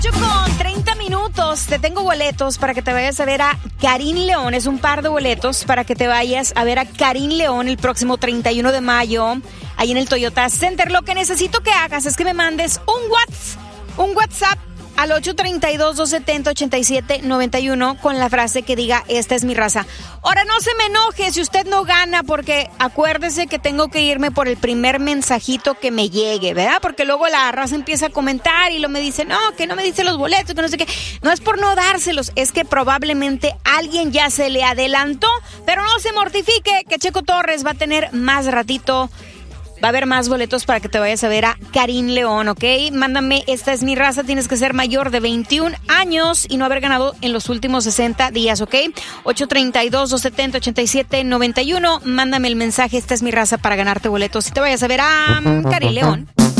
Con 30 minutos te tengo boletos para que te vayas a ver a Karin León. Es un par de boletos para que te vayas a ver a Karin León el próximo 31 de mayo ahí en el Toyota Center. Lo que necesito que hagas es que me mandes un WhatsApp al 832-270-8791 con la frase que diga: esta es mi raza. Ahora, no se me enoje si usted no gana, porque acuérdese que tengo que irme por el primer mensajito que me llegue, ¿verdad? Porque luego la raza empieza a comentar y lo me dice, no, que no me dice los boletos, que no sé qué. No es por no dárselos, es que probablemente alguien ya se le adelantó, pero no se mortifique, que Checo Torres va a tener más ratito. Va a haber más boletos para que te vayas a ver a Karin León, ¿ok? Mándame, esta es mi raza. Tienes que ser mayor de 21 años y no haber ganado en los últimos 60 días, ¿ok? 832-270-8791. Mándame el mensaje, esta es mi raza, para ganarte boletos y te vayas a ver a Karin León.